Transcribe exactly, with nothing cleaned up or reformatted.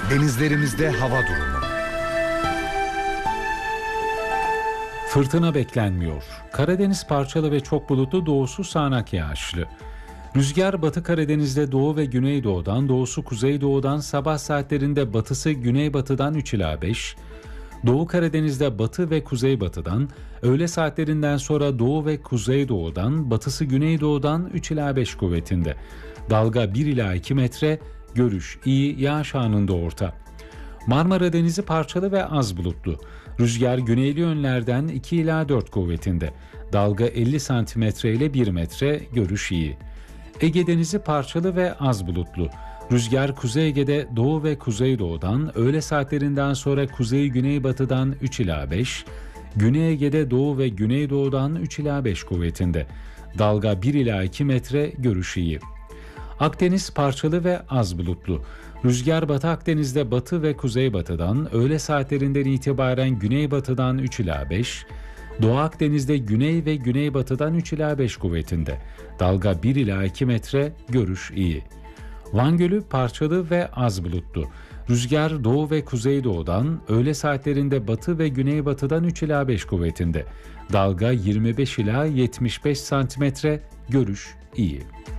Denizlerimizde hava durumu. Fırtına beklenmiyor. Karadeniz parçalı ve çok bulutlu, doğusu sağanak yağışlı. Rüzgar Batı Karadeniz'de doğu ve güneydoğudan, doğusu kuzeydoğudan, sabah saatlerinde batısı güneybatıdan üç ila beş, Doğu Karadeniz'de batı ve kuzeybatıdan, öğle saatlerinden sonra doğu ve kuzeydoğudan, batısı güneydoğudan üç ila beş kuvvetinde. Dalga bir ila iki metre, görüş iyi, yağış anında orta. Marmara Denizi parçalı ve az bulutlu. Rüzgar güneyli yönlerden iki ila dört kuvvetinde. Dalga elli santimetre ile bir metre, görüş iyi. Ege Denizi parçalı ve az bulutlu. Rüzgar Kuzey Ege'de doğu ve kuzeydoğudan, öğle saatlerinden sonra kuzey-güneybatıdan üç ila beş, Güney Ege'de doğu ve güneydoğudan üç ila beş kuvvetinde. Dalga bir ila iki metre, görüş iyi. Akdeniz parçalı ve az bulutlu. Rüzgar Batı Akdeniz'de batı ve kuzeybatıdan, öğle saatlerinden itibaren güneybatıdan üç ila beş, Doğu Akdeniz'de güney ve güneybatıdan üç ila beş kuvvetinde. Dalga bir ila iki metre, görüş iyi. Van Gölü parçalı ve az bulutlu. Rüzgar doğu ve kuzeydoğudan, öğle saatlerinde batı ve güneybatıdan üç ila beş kuvvetinde. Dalga yirmi beş ila yetmiş beş santimetre, görüş iyi.